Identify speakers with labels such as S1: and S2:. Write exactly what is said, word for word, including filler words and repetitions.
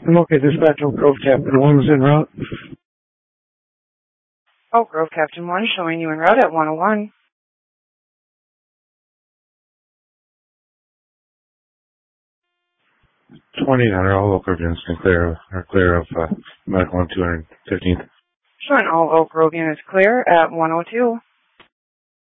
S1: Okay, dispatch Oak Grove Captain one was en route.
S2: Oak Grove Captain one showing you en route at one oh one.
S1: twenty hundred, all Oak-Grovians can clear, are clear of uh, medical on two hundred fifteenth.
S2: Showing all Oak Grove units clear at one oh two.